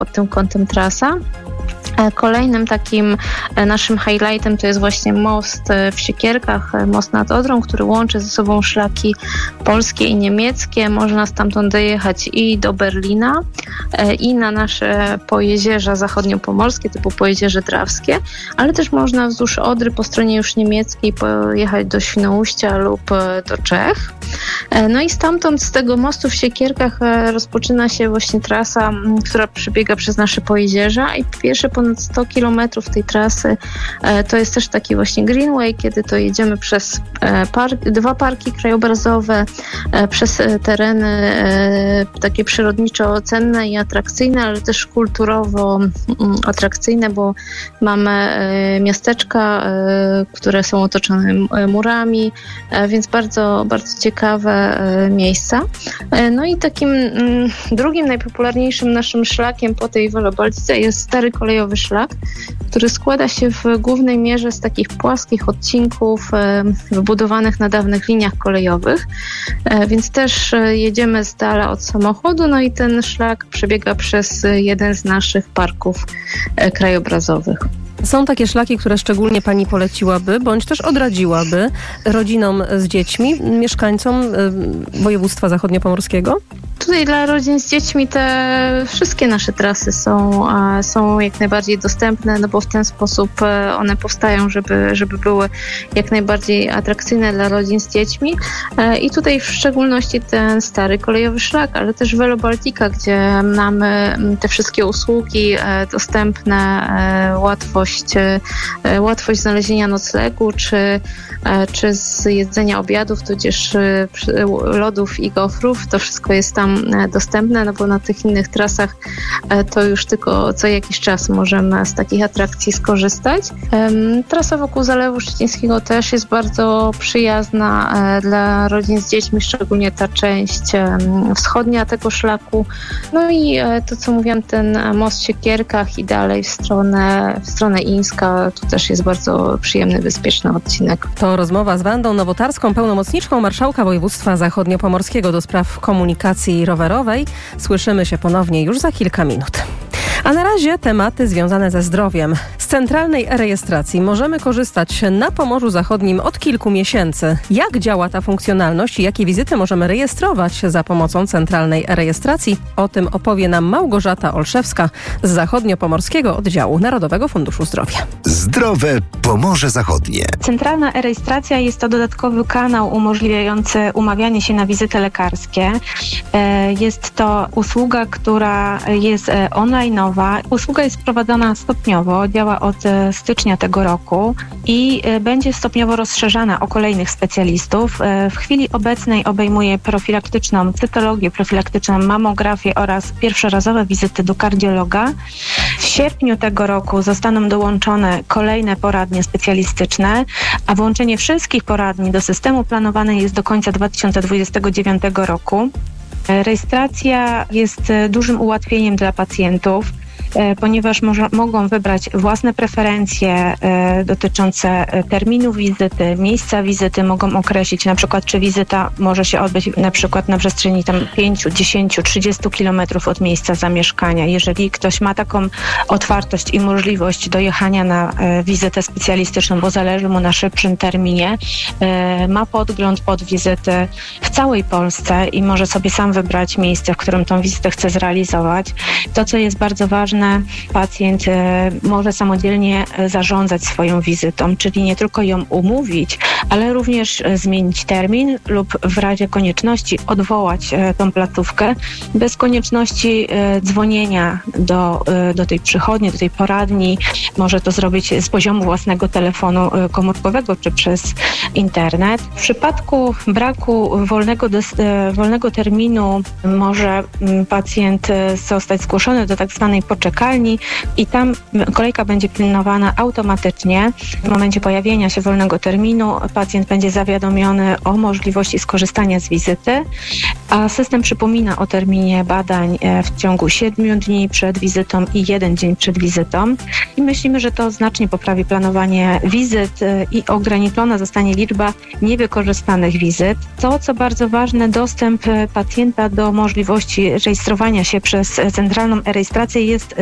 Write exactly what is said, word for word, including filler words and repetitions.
pod tym kątem trasa. Kolejnym takim naszym highlightem to jest właśnie most w Siekierkach, most nad Odrą, który łączy ze sobą szlaki polskie i niemieckie. Można stamtąd dojechać i do Berlina, i na nasze pojezierza zachodniopomorskie, typu Pojezierze Drawskie, ale też można wzdłuż Odry po stronie już niemieckiej pojechać do Świnoujścia lub do Czech. No i stamtąd, z tego mostu w Siekierkach rozpoczyna się właśnie trasa, która przebiega przez nasze pojezierza i pierwsze ponad sto kilometrów tej trasy to jest też taki właśnie greenway, kiedy to jedziemy przez park, dwa parki krajobrazowe, przez tereny takie przyrodniczo cenne i atrakcyjne, ale też kulturowo atrakcyjne, bo mamy miasteczka, które są otoczone murami, więc bardzo, bardzo ciekawe miejsca. No i takim drugim najpopularniejszym naszym szlakiem po tej Wolobaltice jest stary kolejowy szlak, który składa się w głównej mierze z takich płaskich odcinków wybudowanych na dawnych liniach kolejowych, więc też jedziemy z dala od samochodu, no i ten szlak przebiega przez jeden z naszych parków krajobrazowych. Są takie szlaki, które szczególnie Pani poleciłaby, bądź też odradziłaby rodzinom z dziećmi, mieszkańcom województwa zachodniopomorskiego? Tutaj dla rodzin z dziećmi te wszystkie nasze trasy są, są jak najbardziej dostępne, no bo w ten sposób one powstają, żeby, żeby były jak najbardziej atrakcyjne dla rodzin z dziećmi. I tutaj w szczególności ten stary kolejowy szlak, ale też Velobaltica, gdzie mamy te wszystkie usługi dostępne, łatwość, łatwość znalezienia noclegu, czy, czy zjedzenia obiadów, tudzież lodów i gofrów. To wszystko jest tam dostępne, no bo na tych innych trasach to już tylko co jakiś czas możemy z takich atrakcji skorzystać. Trasa wokół Zalewu Szczecińskiego też jest bardzo przyjazna dla rodzin z dziećmi, szczególnie ta część wschodnia tego szlaku. No i to, co mówiłam, ten most w Siekierkach i dalej w stronę, w stronę Ińska, tu też jest bardzo przyjemny, bezpieczny odcinek. To rozmowa z Wandą Nowotarską, pełnomocniczką marszałka województwa zachodniopomorskiego do spraw komunikacji rowerowej. Słyszymy się ponownie już za kilka minut. A na razie tematy związane ze zdrowiem. Z centralnej e-rejestracji możemy korzystać na Pomorzu Zachodnim od kilku miesięcy. Jak działa ta funkcjonalność i jakie wizyty możemy rejestrować za pomocą centralnej e-rejestracji? O tym opowie nam Małgorzata Olszewska z Zachodniopomorskiego Oddziału Narodowego Funduszu Zdrowia. Zdrowe Pomorze Zachodnie. Centralna e-rejestracja jest to dodatkowy kanał umożliwiający umawianie się na wizyty lekarskie. Jest to usługa, która jest online'owa. Usługa jest prowadzona stopniowo, działa od stycznia tego roku i będzie stopniowo rozszerzana o kolejnych specjalistów. W chwili obecnej obejmuje profilaktyczną cytologię, profilaktyczną mamografię oraz pierwszorazowe wizyty do kardiologa. W sierpniu tego roku zostaną dołączone kolejne poradnie specjalistyczne, a włączenie wszystkich poradni do systemu planowane jest do końca dwa tysiące dwudziestego dziewiątego roku. Rejestracja jest dużym ułatwieniem dla pacjentów, ponieważ może, mogą wybrać własne preferencje e, dotyczące terminu wizyty, miejsca wizyty, mogą określić na przykład, czy wizyta może się odbyć na przykład na przestrzeni tam pięć, dziesięć, trzydzieści kilometrów od miejsca zamieszkania. Jeżeli ktoś ma taką otwartość i możliwość dojechania na e, wizytę specjalistyczną, bo zależy mu na szybszym terminie, e, ma podgląd pod wizyty w całej Polsce i może sobie sam wybrać miejsce, w którym tą wizytę chce zrealizować. To, co jest bardzo ważne, pacjent może samodzielnie zarządzać swoją wizytą, czyli nie tylko ją umówić, ale również zmienić termin lub w razie konieczności odwołać tą placówkę bez konieczności dzwonienia do, do tej przychodni, do tej poradni. Może to zrobić z poziomu własnego telefonu komórkowego czy przez internet. W przypadku braku wolnego, wolnego terminu może pacjent zostać zgłoszony do tak zwanej poczekania poczekalni i tam kolejka będzie pilnowana automatycznie. W momencie pojawienia się wolnego terminu pacjent będzie zawiadomiony o możliwości skorzystania z wizyty, a system przypomina o terminie badań w ciągu siedmiu dni przed wizytą i jeden dzień przed wizytą. I myślimy, że to znacznie poprawi planowanie wizyt i ograniczona zostanie liczba niewykorzystanych wizyt. To, co bardzo ważne, dostęp pacjenta do możliwości rejestrowania się przez centralną e-rejestrację jest